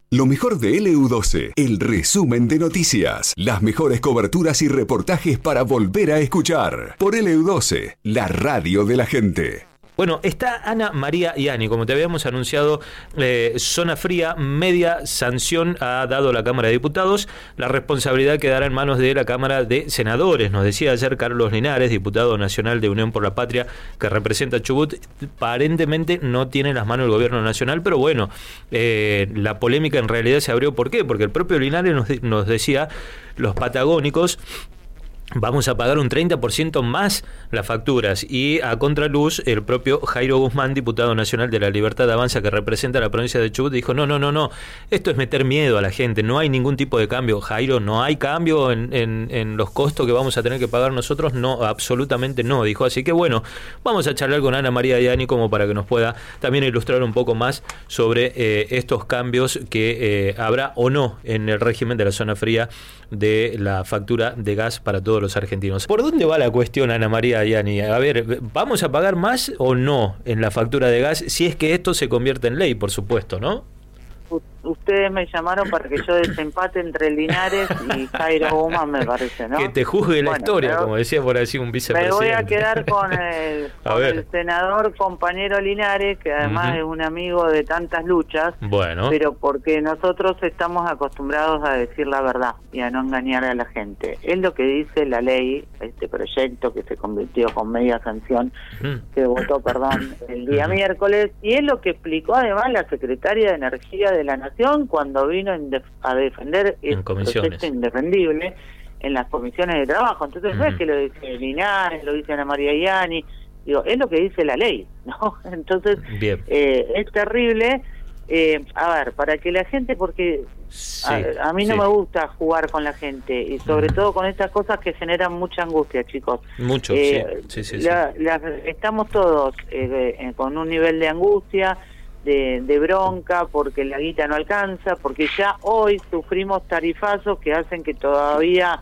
Lo mejor de LU12, el resumen de noticias, las mejores coberturas y reportajes para volver a escuchar. Por LU12, la radio de la gente. Bueno, está Ana María Ianni, como te habíamos anunciado, zona fría, media sanción ha dado la Cámara de Diputados, la responsabilidad quedará en manos de la Cámara de Senadores, nos decía ayer Carlos Linares, diputado nacional de Unión por la Patria, que representa a Chubut. Aparentemente no tiene en las manos el gobierno nacional, pero bueno, la polémica en realidad se abrió. ¿Por qué? Porque el propio Linares nos decía, los patagónicos vamos a pagar un 30% más las facturas, y a contraluz el propio Jairo Guzmán, diputado nacional de la Libertad Avanza que representa a la provincia de Chubut, dijo no, esto es meter miedo a la gente, no hay ningún tipo de cambio. Jairo, no hay cambio en los costos que vamos a tener que pagar nosotros, no, absolutamente no, dijo. Así que bueno, vamos a charlar con Ana María Ianni como para que nos pueda también ilustrar un poco más sobre estos cambios que habrá o no en el régimen de la zona fría de la factura de gas para todos los argentinos. ¿Por dónde va la cuestión, Ana María Ianni? A ver, ¿vamos a pagar más o no en la factura de gas si es que esto se convierte en ley, por supuesto, no? Ustedes me llamaron para que yo desempate entre Linares y Jairo Guzmán, me parece, ¿no? Que te juzgue la historia, pero, como decía por así un vicepresidente. Me voy a quedar con el senador compañero Linares, que además es un amigo de tantas luchas, pero porque nosotros estamos acostumbrados a decir la verdad y a no engañar a la gente. Es lo que dice la ley, este proyecto que se convirtió con media sanción, que votó, el día miércoles, y es lo que explicó además la secretaria de Energía de la Nación cuando vino a defender el proyecto indefendible en las comisiones de trabajo. Entonces no es que lo dice Linares, lo dice Ana María Ianni, digo, es lo que dice la ley, ¿no? Entonces es terrible. A ver, para que la gente, porque a mí no me gusta jugar con la gente, y sobre todo con estas cosas que generan mucha angustia, chicos. Mucho, estamos todos con un nivel de angustia, de bronca, porque la guita no alcanza, porque ya hoy sufrimos tarifazos que hacen que todavía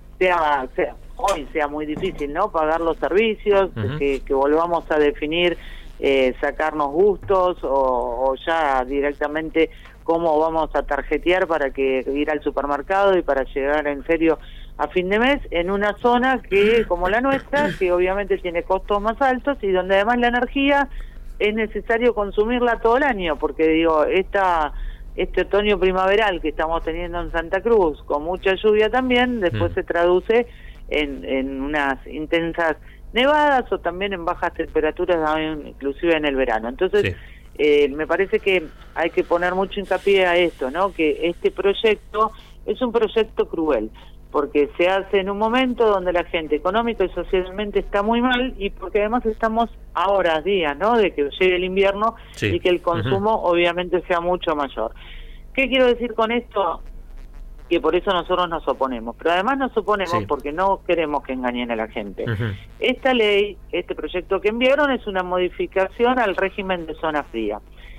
hoy sea muy difícil, ¿no?, pagar los servicios, que volvamos a definir sacarnos gustos o ya directamente cómo vamos a tarjetear para que ir al supermercado y para llegar en serio a fin de mes en una zona que como la nuestra, que obviamente tiene costos más altos y donde además la energía es necesario consumirla todo el año, porque digo, este otoño primaveral que estamos teniendo en Santa Cruz, con mucha lluvia también, después se traduce en unas intensas nevadas o también en bajas temperaturas, inclusive en el verano. Entonces, me parece que hay que poner mucho hincapié a esto, ¿no?, que este proyecto es un proyecto cruel, porque se hace en un momento donde la gente económica y socialmente está muy mal, y porque además estamos a horas, días, ¿no?, de que llegue el invierno y que el consumo obviamente sea mucho mayor. ¿Qué quiero decir con esto? Que por eso nosotros nos oponemos, pero además nos oponemos porque no queremos que engañen a la gente. Esta ley, este proyecto que enviaron es una modificación al régimen de zona fría.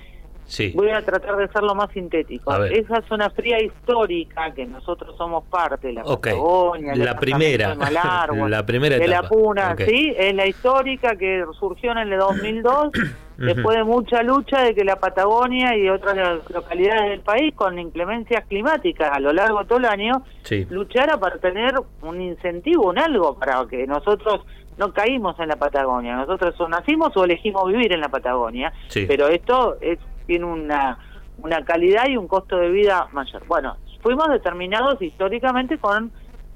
Voy a tratar de ser lo más sintético. Esa zona fría histórica, que nosotros somos parte de la Patagonia, la primera de la Puna, es la histórica que surgió en el 2002, después de mucha lucha de que la Patagonia y otras localidades del país, con inclemencias climáticas a lo largo de todo el año, luchara para tener un incentivo, un algo, para que nosotros no caímos en la Patagonia. Nosotros o nacimos o elegimos vivir en la Patagonia, pero esto tiene una calidad y un costo de vida mayor. Bueno, fuimos determinados históricamente con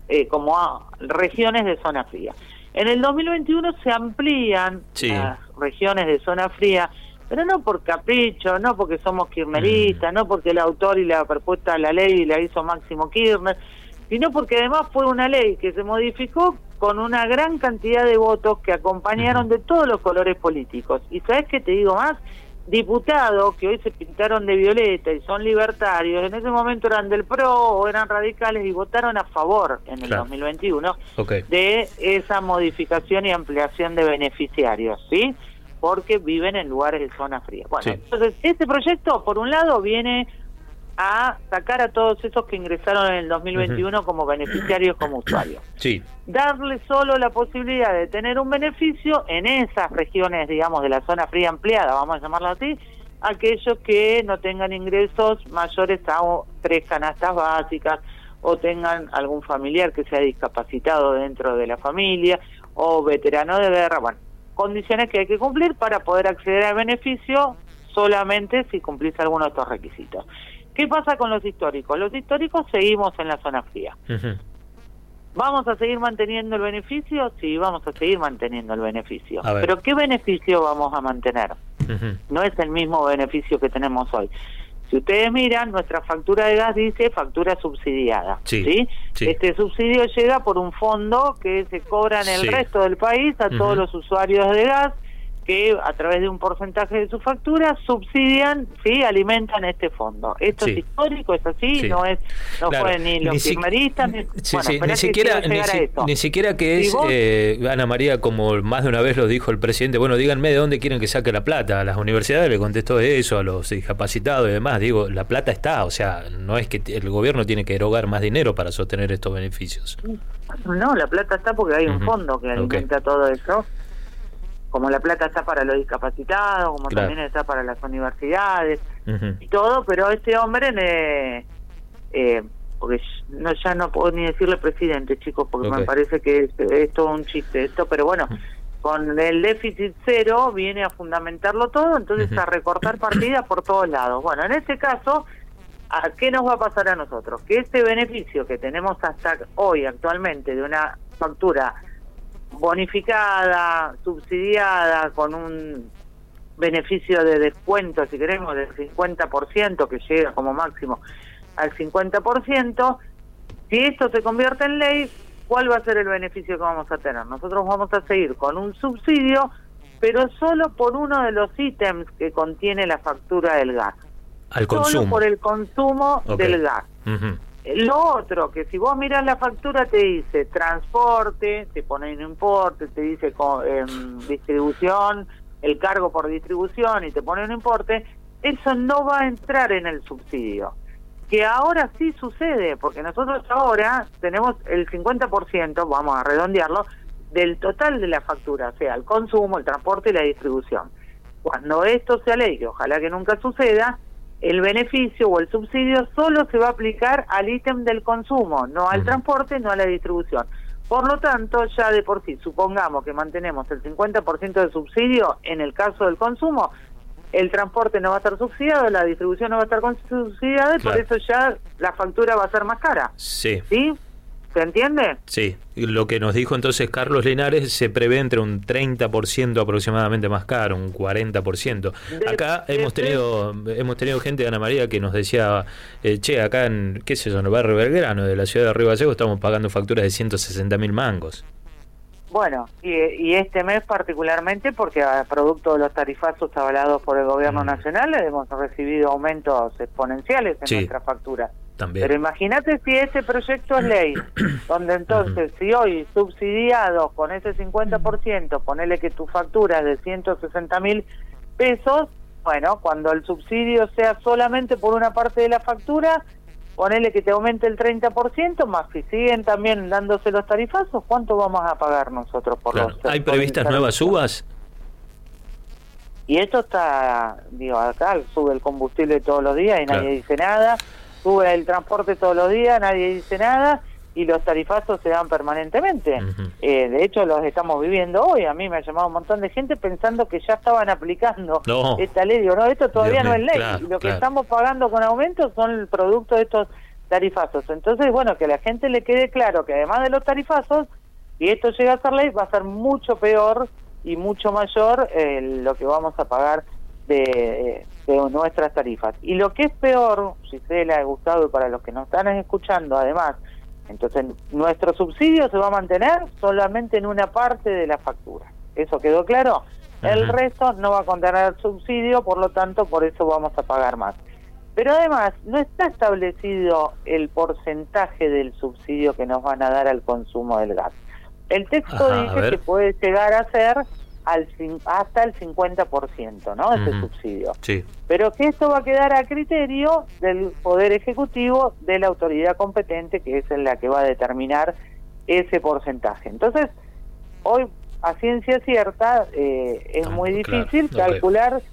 como regiones de zona fría. En el 2021 se amplían las regiones de zona fría, pero no por capricho, no porque somos kirchneristas, no porque el autor y la propuesta de la ley la hizo Máximo Kirchner, sino porque además fue una ley que se modificó con una gran cantidad de votos que acompañaron de todos los colores políticos. Y ¿sabes qué te digo más? Diputados que hoy se pintaron de violeta y son libertarios, en ese momento eran del PRO o eran radicales y votaron a favor en el 2021 de esa modificación y ampliación de beneficiarios, ¿sí? Porque viven en lugares de zona fría. Bueno, entonces este proyecto, por un lado, viene a sacar a todos esos que ingresaron en el 2021 como beneficiarios, como usuarios. Darle solo la posibilidad de tener un beneficio en esas regiones, digamos, de la zona fría ampliada, vamos a llamarlo así, aquellos que no tengan ingresos mayores a 3 canastas básicas, o tengan algún familiar que sea discapacitado dentro de la familia, o veterano de guerra. Bueno, condiciones que hay que cumplir para poder acceder al beneficio solamente si cumplís alguno de estos requisitos. ¿Qué pasa con los históricos? Los históricos seguimos en la zona fría. ¿Vamos a seguir manteniendo el beneficio? Sí, vamos a seguir manteniendo el beneficio. Pero ¿qué beneficio vamos a mantener? No es el mismo beneficio que tenemos hoy. Si ustedes miran, nuestra factura de gas dice factura subsidiada. ¿Sí? Este subsidio llega por un fondo que se cobra en el resto del país a todos los usuarios de gas, que a través de un porcentaje de su factura subsidian, alimentan este fondo. Esto es histórico, es así, no fue ni los kirchneristas, ni siquiera que es, Ana María, como más de una vez lo dijo el presidente, bueno, díganme de dónde quieren que saque la plata. A las universidades le contestó eso, a los discapacitados y demás. Digo, la plata está, o sea, no es que el gobierno tiene que erogar más dinero para sostener estos beneficios. No, la plata está porque hay un fondo que alimenta todo eso. Como la plata está para los discapacitados, como también está para las universidades y todo, pero este hombre, porque ya no puedo ni decirle presidente, chicos, porque me parece que es todo un chiste esto, pero bueno, con el déficit cero viene a fundamentarlo todo, entonces a recortar partidas por todos lados. Bueno, en este caso, ¿a qué nos va a pasar a nosotros? Que este beneficio que tenemos hasta hoy actualmente de una factura bonificada, subsidiada, con un beneficio de descuento, si queremos, del 50%, que llega como máximo al 50%, si esto se convierte en ley, ¿cuál va a ser el beneficio que vamos a tener? Nosotros vamos a seguir con un subsidio, pero solo por uno de los ítems que contiene la factura del gas. Al consumo. Solo por el consumo del gas. Lo otro, que si vos mirás la factura te dice transporte, te pone un importe, te dice distribución, el cargo por distribución y te pone un importe, eso no va a entrar en el subsidio. Que ahora sí sucede, porque nosotros ahora tenemos el 50%, vamos a redondearlo, del total de la factura, o sea, el consumo, el transporte y la distribución. Cuando esto sea ley, que ojalá que nunca suceda, el beneficio o el subsidio solo se va a aplicar al ítem del consumo, no al transporte, no a la distribución. Por lo tanto, ya de por sí, supongamos que mantenemos el 50% de subsidio en el caso del consumo, el transporte no va a estar subsidiado, la distribución no va a estar subsidiada, y por eso ya la factura va a ser más cara. ¿Sí? ¿Se entiende? Sí. Lo que nos dijo entonces Carlos Linares, se prevé entre un 30% aproximadamente más caro, un 40%. Acá hemos tenido gente, Ana María, que nos decía, acá en, qué sé yo, en el barrio Belgrano de la ciudad de Río Gallegos estamos pagando facturas de 160.000 mangos. Bueno, y este mes particularmente, porque a producto de los tarifazos avalados por el gobierno nacional, hemos recibido aumentos exponenciales en nuestra factura. También. Pero imagínate si ese proyecto es ley, donde entonces, si hoy subsidiado con ese 50%, ponele que tu factura es de 160.000 pesos, bueno, cuando el subsidio sea solamente por una parte de la factura, ponele que te aumente el 30%, más si siguen también dándose los tarifazos, ¿cuánto vamos a pagar nosotros por los... ¿Hay previstas nuevas subas? Y esto está, acá sube el combustible todos los días y nadie dice nada, sube el transporte todos los días, nadie dice nada, y los tarifazos se dan permanentemente. De hecho, los estamos viviendo hoy. A mí me ha llamado un montón de gente pensando que ya estaban aplicando esta ley. Digo, no, esto todavía no es ley. Y lo que estamos pagando con aumentos son el producto de estos tarifazos. Entonces, bueno, que a la gente le quede claro que además de los tarifazos, si esto llega a ser ley, va a ser mucho peor y mucho mayor lo que vamos a pagar de nuestras tarifas. Y lo que es peor, Gisela, Gustavo, y para los que nos están escuchando, además, entonces nuestro subsidio se va a mantener solamente en una parte de la factura. ¿Eso quedó claro? El resto no va a contener subsidio, por lo tanto, por eso vamos a pagar más. Pero además, no está establecido el porcentaje del subsidio que nos van a dar al consumo del gas. El texto dice que puede llegar a ser hasta el 50%, ¿no? Ese subsidio. Sí. Pero que esto va a quedar a criterio del Poder Ejecutivo, de la autoridad competente, que es la que va a determinar ese porcentaje. Entonces, hoy, a ciencia cierta, es muy difícil calcular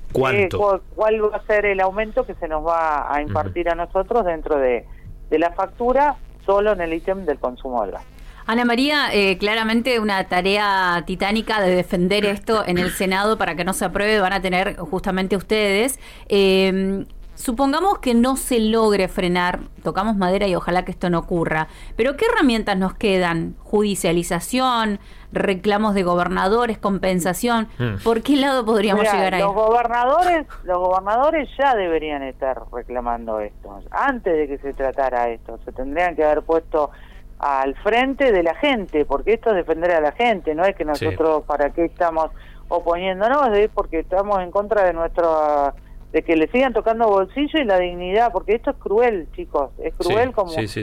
¿Cuánto? ¿Cuál va a ser el aumento que se nos va a impartir a nosotros dentro de la factura, solo en el ítem del consumo del gas? Ana María, claramente una tarea titánica de defender esto en el Senado para que no se apruebe van a tener justamente ustedes. Supongamos que no se logre frenar, tocamos madera y ojalá que esto no ocurra, pero ¿qué herramientas nos quedan? ¿Judicialización? ¿Reclamos de gobernadores? ¿Compensación? ¿Por qué lado podríamos llegar ahí? Los gobernadores ya deberían estar reclamando esto. Antes de que se tratara esto, se tendrían que haber puesto al frente de la gente, porque esto es defender a la gente, no es que nosotros para qué estamos oponiéndonos, es porque estamos en contra de que le sigan tocando bolsillo y la dignidad, porque esto es cruel, chicos, es cruel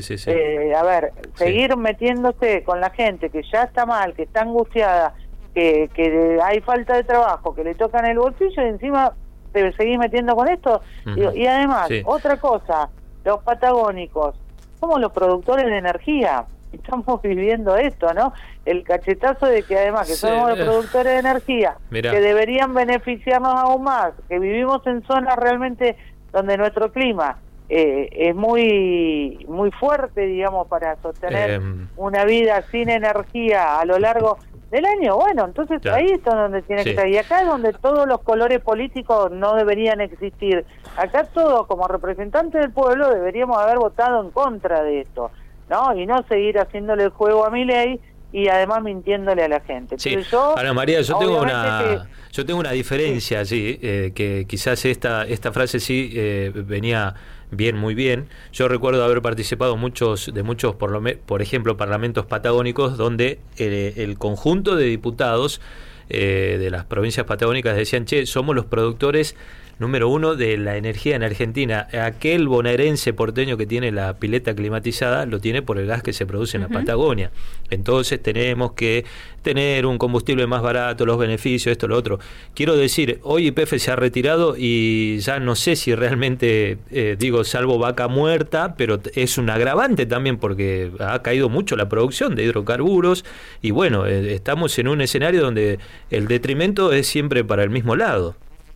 seguir metiéndose con la gente que ya está mal, que está angustiada, que hay falta de trabajo, que le tocan el bolsillo y encima te seguís metiendo con esto. Y además, otra cosa, los patagónicos somos los productores de energía, estamos viviendo esto, ¿no? El cachetazo de que además que somos los productores de energía, que deberían beneficiarnos aún más, que vivimos en zonas realmente donde nuestro clima es muy muy fuerte, digamos, para sostener una vida sin energía a lo largo del año. Bueno, entonces ahí es donde tiene que estar. Y acá es donde todos los colores políticos no deberían existir. Acá todos, como representantes del pueblo, deberíamos haber votado en contra de esto, ¿no? Y no seguir haciéndole el juego a Milei y además mintiéndole a la gente. Sí, Ana María, yo tengo una diferencia, que quizás esta frase venía muy bien. Yo recuerdo haber participado de muchos, por ejemplo, parlamentos patagónicos, donde el conjunto de diputados de las provincias patagónicas decían, somos los productores número uno de la energía en Argentina. Aquel bonaerense porteño que tiene la pileta climatizada lo tiene por el gas que se produce en la Patagonia. Entonces tenemos que tener un combustible más barato, los beneficios, esto, lo otro. Quiero decir, hoy YPF se ha retirado y ya no sé si realmente, salvo vaca muerta, pero es un agravante también porque ha caído mucho la producción de hidrocarburos y bueno, estamos en un escenario donde el detrimento es siempre para el mismo lado.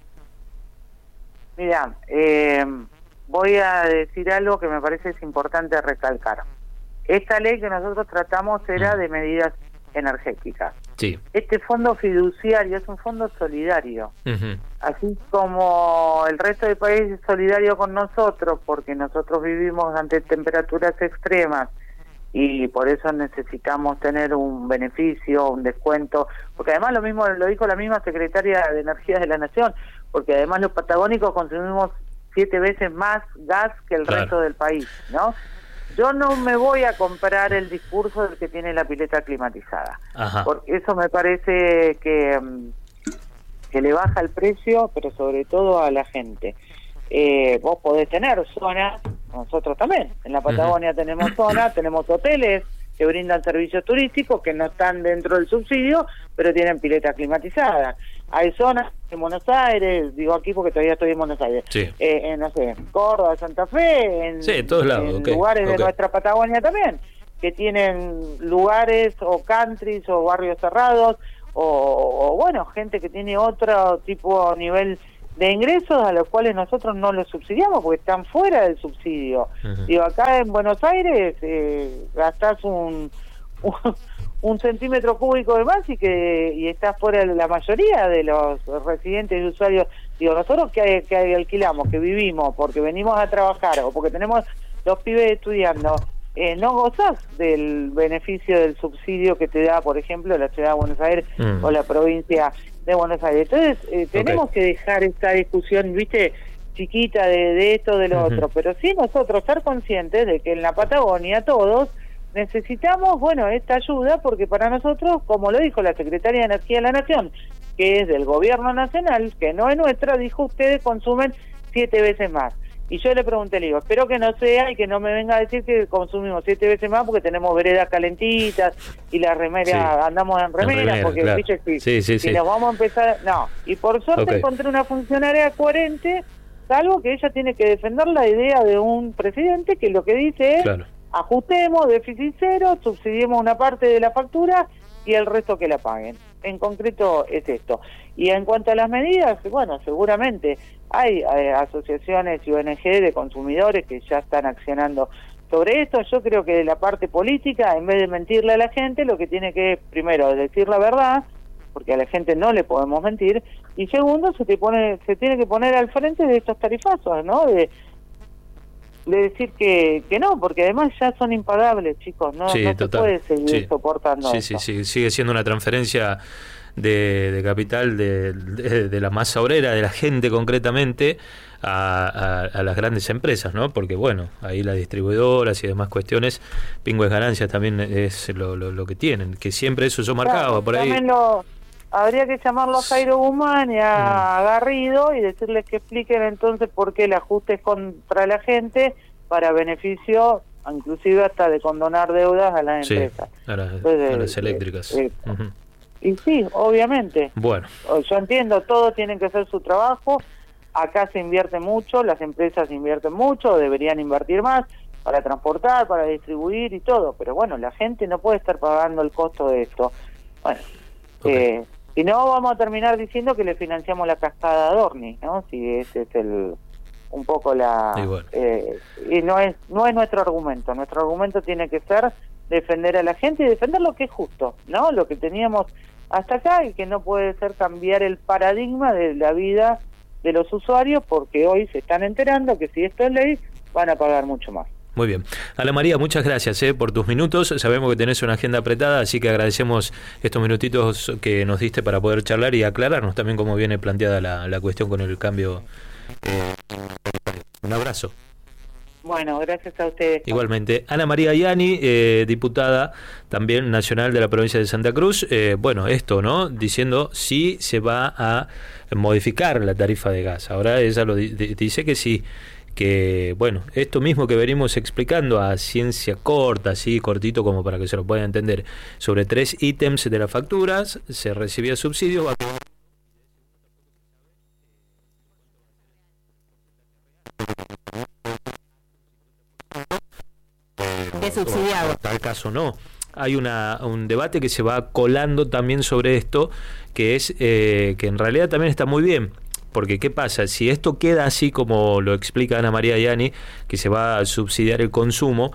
Mira, voy a decir algo que me parece es importante recalcar. Esta ley que nosotros tratamos era de medidas energéticas. Sí. Este fondo fiduciario es un fondo solidario. Así como el resto del país es solidario con nosotros, porque nosotros vivimos ante temperaturas extremas y por eso necesitamos tener un beneficio, un descuento, porque además lo mismo lo dijo la misma secretaria de Energía de la Nación, porque además los patagónicos consumimos 7 veces más gas que el resto del país, ¿no? Yo no me voy a comprar el discurso del que tiene la pileta climatizada, porque eso me parece que le baja el precio, pero sobre todo a la gente. Vos podés tener zonas, nosotros también, en la Patagonia tenemos zonas, tenemos hoteles que brindan servicios turísticos que no están dentro del subsidio, pero tienen pileta climatizada. Hay zonas en Buenos Aires, digo aquí porque todavía estoy en Buenos Aires, no sé, Córdoba, Santa Fe, en todos lados, en lugares de nuestra Patagonia también, que tienen lugares o countries o barrios cerrados, o bueno, gente que tiene otro tipo nivel de ingresos a los cuales nosotros no los subsidiamos porque están fuera del subsidio. Digo, acá en Buenos Aires gastás un centímetro cúbico de más y estás fuera de la mayoría de los residentes y usuarios. Digo, nosotros que alquilamos, que vivimos porque venimos a trabajar o porque tenemos los pibes estudiando, no gozás del beneficio del subsidio que te da, por ejemplo, la ciudad de Buenos Aires o la provincia de Buenos Aires. Entonces, tenemos que dejar esta discusión, viste, chiquita de esto, de lo otro, pero sí nosotros ser conscientes de que en la Patagonia todos necesitamos, bueno, esta ayuda, porque para nosotros, como lo dijo la Secretaria de Energía de la Nación, que es del Gobierno Nacional, que no es nuestra, dijo, ustedes consumen 7 veces más. Y yo le pregunté, le digo, espero que no sea y que no me venga a decir que consumimos 7 veces más porque tenemos veredas calentitas y la remera, andamos en remera, porque claro. Si nos vamos a empezar, no. Y por suerte encontré una funcionaria coherente, salvo que ella tiene que defender la idea de un presidente que lo que dice es, ajustemos, déficit cero, subsidiemos una parte de la factura y el resto que la paguen. en concreto es esto. Y en cuanto a las medidas, bueno, seguramente hay asociaciones y ONG de consumidores que ya están accionando sobre esto. Yo creo que de la parte política, en vez de mentirle a la gente, lo que tiene que, primero, decir la verdad, porque a la gente no le podemos mentir, y segundo, se tiene que poner al frente de estos tarifazos, ¿no? De decir que no, porque además ya son impagables, chicos, no, sí, no se puede seguir sí. soportando sí, esto. sí, sigue siendo una transferencia de capital de la masa obrera, de la gente concretamente, a las grandes empresas, ¿no? Porque bueno, ahí las distribuidoras y demás cuestiones, pingo es ganancia también es lo que tienen, que siempre eso yo marcaba, claro, por ahí. Habría que llamarlo a Jairo Guzmán y a Garrido y decirles que expliquen entonces por qué el ajuste es contra la gente para beneficio, inclusive hasta de condonar deudas a las empresas. A las eléctricas. Y sí, obviamente. Bueno. Yo entiendo, todos tienen que hacer su trabajo. Acá se invierte mucho, las empresas invierten mucho, deberían invertir más para transportar, para distribuir y todo. Pero bueno, la gente no puede estar pagando el costo de esto. Bueno, si no, vamos a terminar diciendo que le financiamos la cascada a Dorni, ¿no? Si ese es un poco la... y no es nuestro argumento. Nuestro argumento tiene que ser defender a la gente y defender lo que es justo, ¿no? Lo que teníamos hasta acá y que no puede ser cambiar el paradigma de la vida de los usuarios, porque hoy se están enterando que si esto es ley van a pagar mucho más. Muy bien. Ana María, muchas gracias por tus minutos. Sabemos que tenés una agenda apretada, así que agradecemos estos minutitos que nos diste para poder charlar y aclararnos también cómo viene planteada la cuestión con el cambio. Un abrazo. Bueno, gracias a ustedes. Igualmente. Ana María Ianni, diputada también nacional de la provincia de Santa Cruz. Bueno, esto, ¿no? Diciendo si se va a modificar la tarifa de gas. Ahora ella dice que sí. Que bueno, esto mismo que venimos explicando a ciencia corta, así cortito como para que se lo pueda entender, sobre 3 ítems de las facturas, se recibía subsidio, va a quedar de subsidiado. En tal caso no. Hay un debate que se va colando también sobre esto, que es que en realidad también está muy bien. Porque ¿qué pasa? Si esto queda así como lo explica Ana María Ianni, que se va a subsidiar el consumo,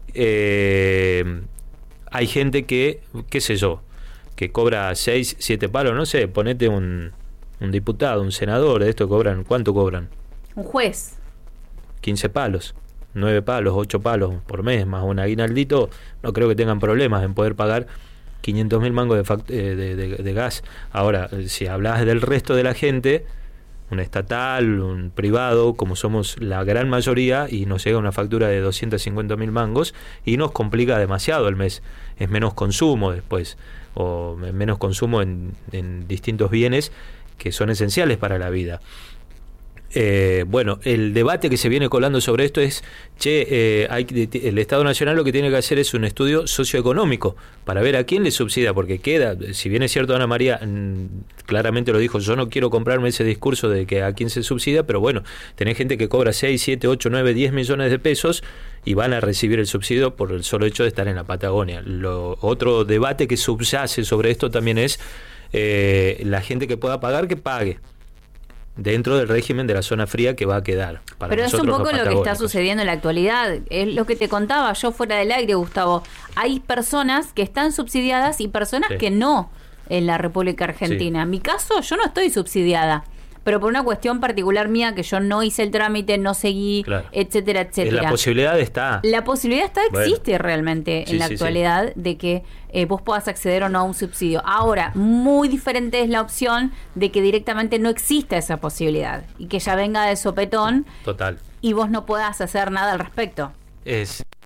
hay gente que, qué sé yo, que cobra 6, 7 palos, no sé, ponete un diputado, un senador, de esto cobran, ¿cuánto cobran? Un juez. 15 palos, 9 palos, 8 palos por mes, más un aguinaldito, no creo que tengan problemas en poder pagar 500.000 mangos de gas. Ahora, si hablas del resto de la gente, un estatal, un privado, como somos la gran mayoría, y nos llega una factura de 250.000 mangos y nos complica demasiado el mes. Es menos consumo después, o menos consumo en distintos bienes que son esenciales para la vida. Bueno, el debate que se viene colando sobre esto es, el Estado Nacional lo que tiene que hacer es un estudio socioeconómico para ver a quién le subsidia, porque queda, si bien es cierto, Ana María claramente lo dijo, yo no quiero comprarme ese discurso de que a quién se subsidia, pero bueno, tenés gente que cobra 6, 7, 8, 9, 10 millones de pesos y van a recibir el subsidio por el solo hecho de estar en la Patagonia. Otro debate que subyace sobre esto también es la gente que pueda pagar, que pague dentro del régimen de la zona fría que va a quedar para pero nosotros. Es un poco los lo que está sucediendo en la actualidad. Es lo que te contaba yo fuera del aire, Gustavo. Hay personas que están subsidiadas y personas que no en la República Argentina. En mi caso, yo no estoy subsidiada, pero por una cuestión particular mía, que yo no hice el trámite, no seguí, etcétera, etcétera. La posibilidad está. La posibilidad existe realmente en la actualidad de que vos puedas acceder o no a un subsidio. Ahora, muy diferente es la opción de que directamente no exista esa posibilidad y que ya venga de sopetón. Total. Y vos no puedas hacer nada al respecto. ¿Qué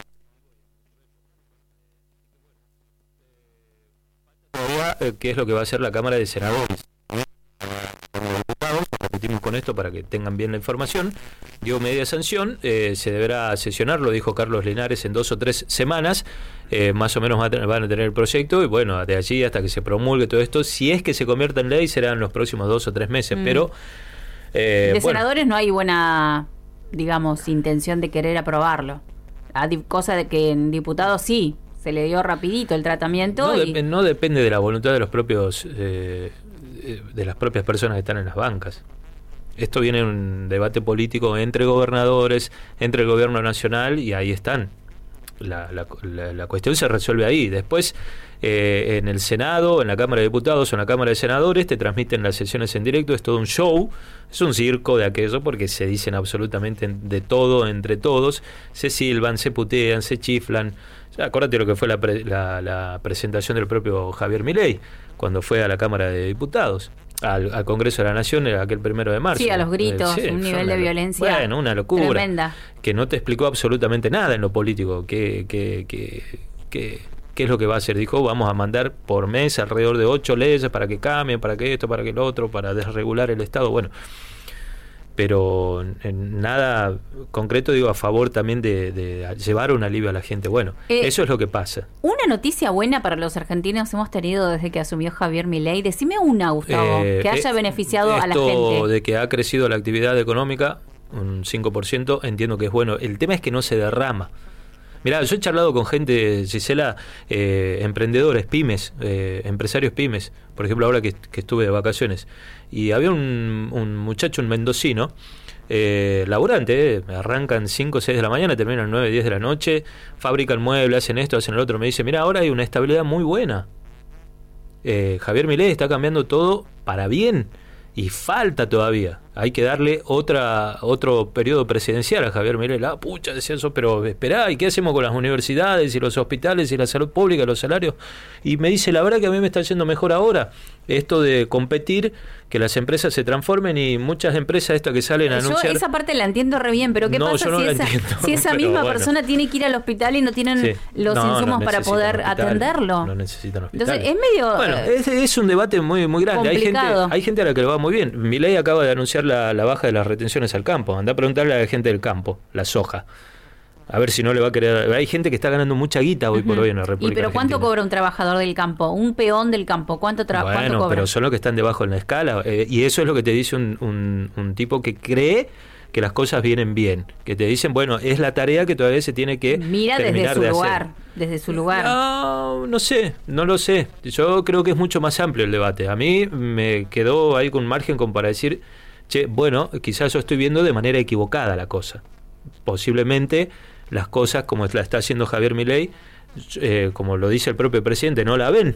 es lo que va a hacer la Cámara de Senadores? Repetimos con esto para que tengan bien la información. Dio media sanción, se deberá sesionar, lo dijo Carlos Linares, en 2 o 3 semanas. Más o menos van a tener el proyecto y bueno, de allí hasta que se promulgue todo esto, si es que se convierta en ley, serán los próximos 2 o 3 meses. Pero de senadores no hay buena, digamos, intención de querer aprobarlo. Cosa de que en diputados sí se le dio rapidito el tratamiento. No depende de la voluntad de los propios de las propias personas que están en las bancas. Esto viene en un debate político entre gobernadores, entre el gobierno nacional, y ahí están. La cuestión se resuelve ahí. Después, en el Senado, en la Cámara de Diputados o en la Cámara de Senadores, te transmiten las sesiones en directo. Es todo un show, es un circo de aquello, porque se dicen absolutamente de todo entre todos. Se silban, se putean, se chiflan. Ya, acuérdate lo que fue la presentación del propio Javier Milei cuando fue a la Cámara de Diputados, al Congreso de la Nación, aquel 1 de marzo. Sí, a los gritos, un nivel de violencia. Bueno, una locura. Tremenda. Que no te explicó absolutamente nada en lo político. ¿Qué es lo que va a hacer? Dijo, vamos a mandar por mes alrededor de 8 leyes para que cambien, para que esto, para que lo otro, para desregular el Estado. Bueno, pero en nada concreto, digo, a favor también de llevar un alivio a la gente. Bueno, eso es lo que pasa. Una noticia buena para los argentinos hemos tenido desde que asumió Javier Milei. Decime una, Gustavo, que haya beneficiado a la gente. Esto de que ha crecido la actividad económica un 5%, entiendo que es bueno. El tema es que no se derrama. Mirá, yo he charlado con gente, Gisela, emprendedores, pymes, empresarios pymes, por ejemplo, ahora que estuve de vacaciones, y había un muchacho, un mendocino, laburante, arrancan 5 o 6 de la mañana, terminan 9, 10 de la noche, fabrican muebles, hacen esto, hacen el otro. Me dice, mira, ahora hay una estabilidad muy buena. Javier Milei está cambiando todo para bien, y falta todavía. Hay que darle otro periodo presidencial a Javier Milei. La pucha, decía eso, pero esperá, ¿y qué hacemos con las universidades y los hospitales y la salud pública, los salarios? Y me dice, la verdad que a mí me está yendo mejor ahora. Esto de competir, que las empresas se transformen, y muchas empresas estas que salen a anunciar... Yo esa parte la entiendo re bien, pero ¿qué pasa si esa misma persona tiene que ir al hospital y no tienen los insumos para poder atenderlo? No necesitan hospitales. Entonces, es medio... Bueno, es un debate muy, muy grande. Hay gente a la que le va muy bien. Milei acaba de anunciar la baja de las retenciones al campo. Anda a preguntarle a la gente del campo, la soja. A ver si no le va a querer... Hay gente que está ganando mucha guita hoy por hoy en la República Argentina. ¿Cuánto cobra un trabajador del campo? Un peón del campo. ¿Cuánto cobra? Bueno, pero son los que están debajo en la escala. Y eso es lo que te dice un tipo que cree que las cosas vienen bien. Que te dicen, bueno, es la tarea que todavía se tiene que terminar de hacer. Desde su lugar. No lo sé. Yo creo que es mucho más amplio el debate. A mí me quedó ahí con margen como para decir, che, bueno, quizás yo estoy viendo de manera equivocada la cosa. Posiblemente las cosas como la está haciendo Javier Milei, como lo dice el propio presidente, no la ven.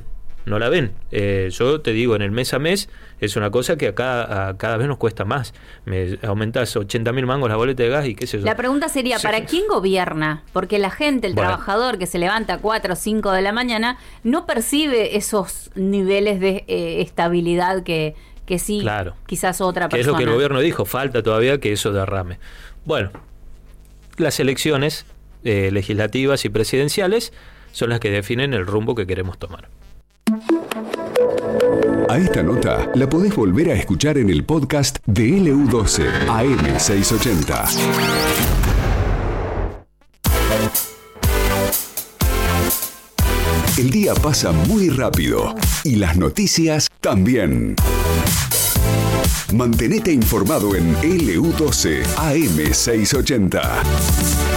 Yo te digo, en el mes a mes es una cosa que cada vez nos cuesta más. Me aumentás 80.000 mangos la boleta de gas y qué sé yo. La pregunta sería, ¿para quién gobierna? Porque la gente, el trabajador que se levanta a 4 o 5 de la mañana, no percibe esos niveles de estabilidad que sí, claro, quizás otra persona. Que es lo que el gobierno dijo, falta todavía que eso derrame. Bueno, las elecciones legislativas y presidenciales son las que definen el rumbo que queremos tomar. A esta nota la podés volver a escuchar en el podcast de LU12 AM680. El día pasa muy rápido y las noticias también. Mantenete informado en LU12 AM680.